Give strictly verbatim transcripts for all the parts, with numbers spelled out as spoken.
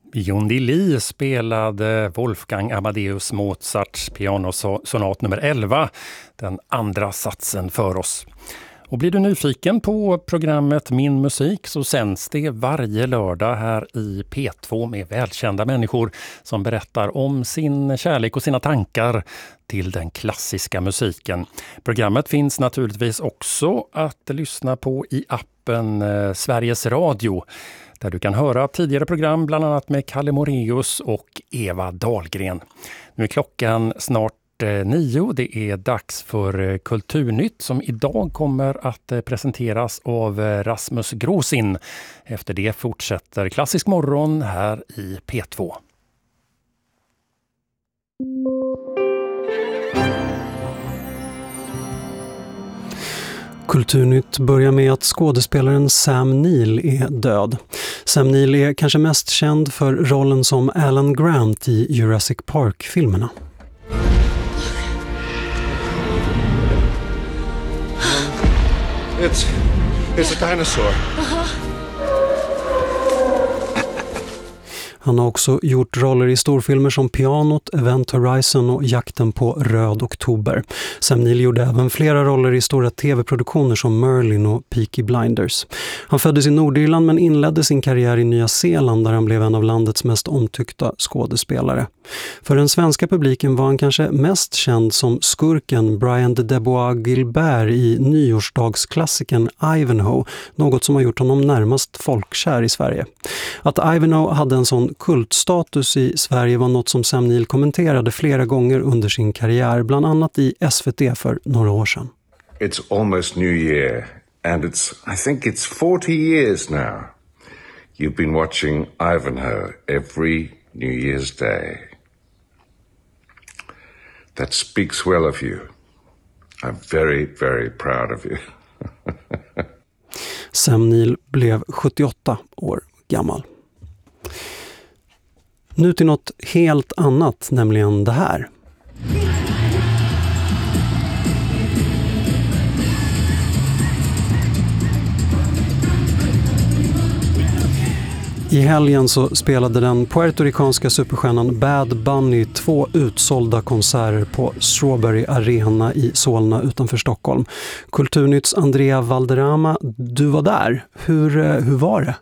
Jondi Lee spelade Wolfgang Amadeus Mozarts pianosonat nummer elva, den andra satsen för oss. Och blir du nyfiken på programmet Min musik så sänds det varje lördag här i P två med välkända människor som berättar om sin kärlek och sina tankar till den klassiska musiken. Programmet finns naturligtvis också att lyssna på i appen eh, Sveriges Radio, där du kan höra tidigare program bland annat med Kalle Moreus och Eva Dahlgren. Nu är klockan snart nio. Det är dags för Kulturnytt som idag kommer att presenteras av Rasmus Grosin. Efter det fortsätter Klassisk morgon här i P två. Kulturnytt börjar med att skådespelaren Sam Neill är död. Sam Neill är kanske mest känd för rollen som Alan Grant i Jurassic Park-filmerna. It's, it's a dinosaur. Uh-huh. Han har också gjort roller i storfilmer som Pianot, Event Horizon och Jakten på Röd oktober. Sam Neill gjorde även flera roller i stora tv-produktioner som Merlin och Peaky Blinders. Han föddes i Nordirland men inledde sin karriär i Nya Zeeland där han blev en av landets mest omtyckta skådespelare. För den svenska publiken var han kanske mest känd som skurken Brian de Debois Gilbert i nyårsdagsklassikern Ivanhoe, något som har gjort honom närmast folkkär i Sverige. Att Ivanhoe hade en sån kultstatus i Sverige var något som Sam Neill kommenterade flera gånger under sin karriär, bland annat i S V T för några år sedan. It's almost New Year and it's, I think it's forty years now. You've been watching Ivanhoe every New Year's Day. That speaks well of you. I'm very, very proud of you. Sam Neill blev sjuttioåtta år gammal. Nu till något helt annat, nämligen det här. I helgen så spelade den puertoricanska superstjärnan Bad Bunny två utsålda konserter på Strawberry Arena i Solna utanför Stockholm. Kulturnytts Andrea Valderrama, du var där. Hur, hur var det?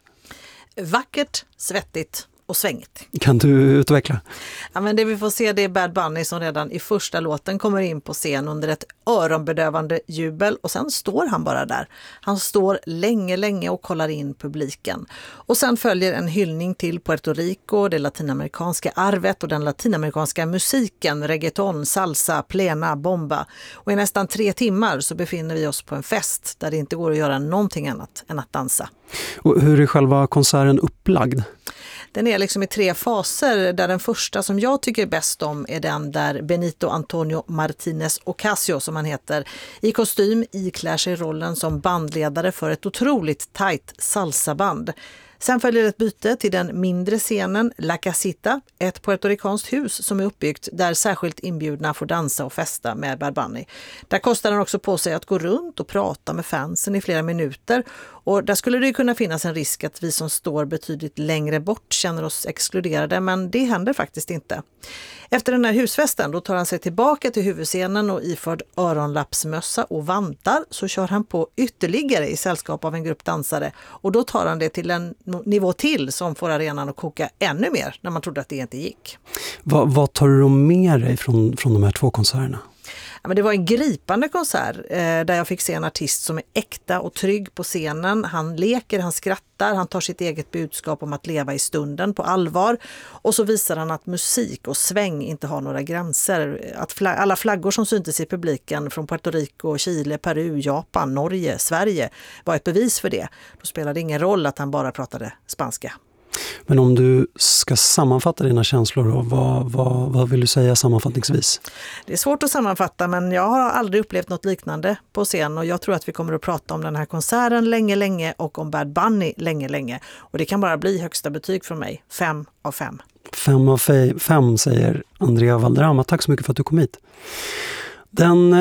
Vackert, svettigt och svängigt. Kan du utveckla? Ja, men det vi får se det är Bad Bunny som redan i första låten kommer in på scen under ett öronbedövande jubel och sen står han bara där. Han står länge, länge och kollar in publiken. Och sen följer en hyllning till Puerto Rico, det latinamerikanska arvet och den latinamerikanska musiken, reggaeton, salsa, plena, bomba. Och i nästan tre timmar så befinner vi oss på en fest där det inte går att göra någonting annat än att dansa. Och hur är själva konserten upplagd? Den är liksom i tre faser där den första som jag tycker bäst om är den där Benito Antonio Martinez Ocasio som han heter i kostym iklär sig rollen som bandledare för ett otroligt tajt salsaband. Sen följer ett byte till den mindre scenen La Casita, ett puertoricanskt hus som är uppbyggt där särskilt inbjudna får dansa och festa med Bad Bunny. Där kostar den också på sig att gå runt och prata med fansen i flera minuter och där skulle det ju kunna finnas en risk att vi som står betydligt längre bort känner oss exkluderade, men det händer faktiskt inte. Efter den här husfesten då tar han sig tillbaka till huvudscenen och iförd öronlappsmössa och vantar så kör han på ytterligare i sällskap av en grupp dansare och då tar han det till en nivå till som får arenan att koka ännu mer när man trodde att det inte gick. Vad, vad tar du med dig från, från de här två konserterna? Ja, men det var en gripande konsert eh, där jag fick se en artist som är äkta och trygg på scenen. Han leker, han skrattar, han tar sitt eget budskap om att leva i stunden på allvar. Och så visar han att musik och sväng inte har några gränser. Att flag- alla flaggor som syntes i publiken från Puerto Rico, Chile, Peru, Japan, Norge, Sverige var ett bevis för det. Då spelade det ingen roll att han bara pratade spanska. Men om du ska sammanfatta dina känslor då, vad, vad, vad vill du säga sammanfattningsvis? Det är svårt att sammanfatta, men jag har aldrig upplevt något liknande på scen och jag tror att vi kommer att prata om den här konserten länge, länge och om Bad Bunny länge, länge. Och det kan bara bli högsta betyg från mig, fem av fem. Fem av fem, säger Andrea Valderrama. Tack så mycket för att du kom hit. Den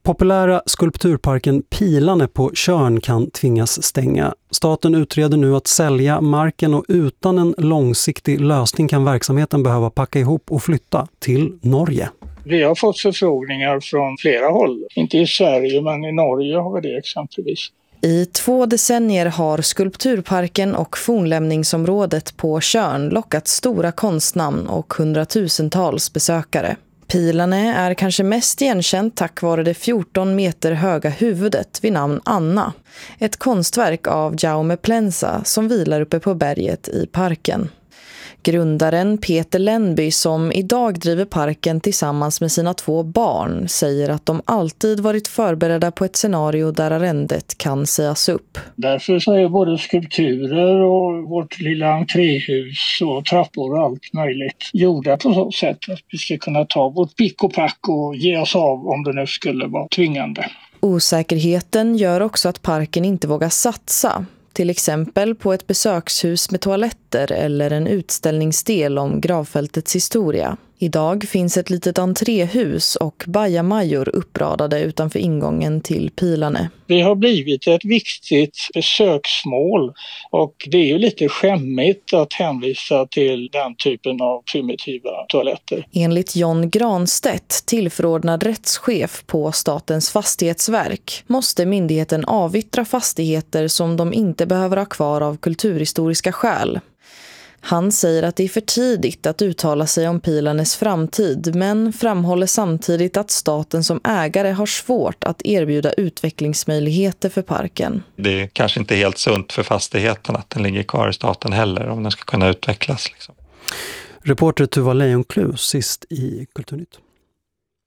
Populära skulpturparken Pilane på Tjörn kan tvingas stänga. Staten utreder nu att sälja marken och utan en långsiktig lösning kan verksamheten behöva packa ihop och flytta till Norge. Vi har fått förfrågningar från flera håll. Inte i Sverige men i Norge har vi det exempelvis. I två decennier har skulpturparken och fornlämningsområdet på Tjörn lockat stora konstnamn och hundratusentals besökare. Pilane är kanske mest igenkänt tack vare det fjorton meter höga huvudet vid namn Anna. Ett konstverk av Jaume Plensa som vilar uppe på berget i parken. Grundaren Peter Lennby, som idag driver parken tillsammans med sina två barn, säger att de alltid varit förberedda på ett scenario där arrendet kan sägas upp. Därför så är både skulpturer och vårt lilla entréhus och trappor och allt möjligt gjorda på så sätt att vi ska kunna ta vårt pick och pack och ge oss av om det nu skulle vara tvingande. Osäkerheten gör också att parken inte vågar satsa. Till exempel på ett besökshus med toaletter eller en utställningsdel om gravfältets historia. Idag finns ett litet entréhus och bajamajor uppradade utanför ingången till Pilane. Det har blivit ett viktigt besöksmål och det är ju lite skämmigt att hänvisa till den typen av primitiva toaletter. Enligt John Granstedt, tillförordnad rättschef på Statens fastighetsverk, måste myndigheten avyttra fastigheter som de inte behöver ha kvar av kulturhistoriska skäl. Han säger att det är för tidigt att uttala sig om Pilanes framtid, men framhåller samtidigt att staten som ägare har svårt att erbjuda utvecklingsmöjligheter för parken. Det är kanske inte helt sunt för fastigheten att den ligger kvar i staten heller om den ska kunna utvecklas. Liksom. Reporter Tuva Lejonklu sist i Kulturnytt.